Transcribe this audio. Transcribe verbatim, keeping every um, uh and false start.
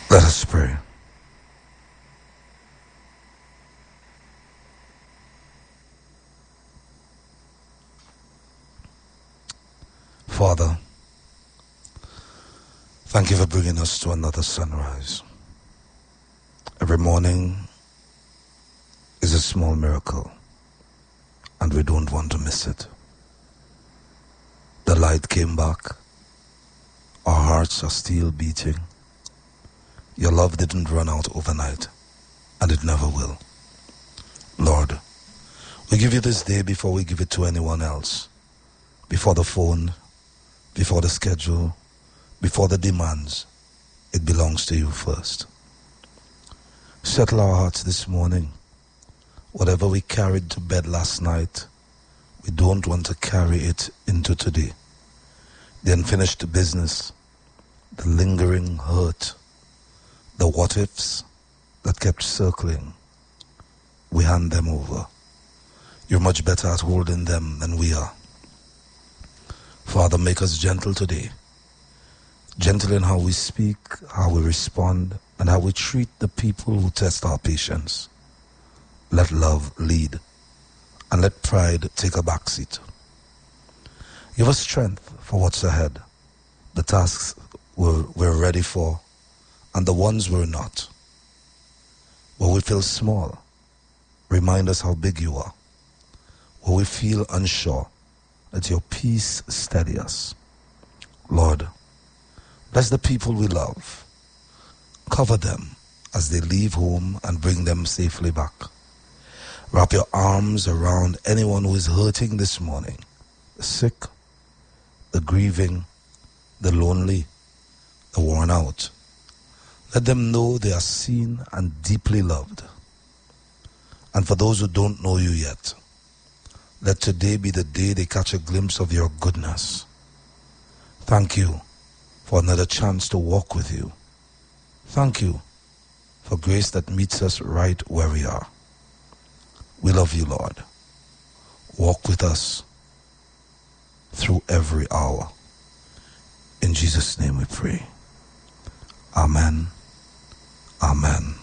Let us pray. Father, thank you for bringing us to another sunrise. Every morning is a small miracle, and we don't want to miss it. The light came back. Our hearts are still beating. Your love didn't run out overnight, and it never will. Lord, we give you this day before we give it to anyone else. Before the phone, before the schedule, before the demands, it belongs to you first. Settle our hearts this morning. Whatever we carried to bed last night, we don't want to carry it into today. The unfinished business, the lingering hurt, the what-ifs that kept circling, we hand them over. You're much better at holding them than we are. Father, make us gentle today. Gentle in how we speak, how we respond, and how we treat the people who test our patience. Let love lead, and let pride take a backseat. Give us strength for what's ahead, the tasks we're, we're ready for, and the ones we're not. Where we feel small, remind us how big you are. Where we feel unsure, let your peace steady us. Lord, bless the people we love. Cover them as they leave home and bring them safely back. Wrap your arms around anyone who is hurting this morning, the sick, the grieving, the lonely, the worn out. Let them know they are seen and deeply loved. And for those who don't know you yet, let today be the day they catch a glimpse of your goodness. Thank you for another chance to walk with you. Thank you for grace that meets us right where we are. We love you, Lord. Walk with us through every hour. In Jesus' name we pray. Amen. Amen.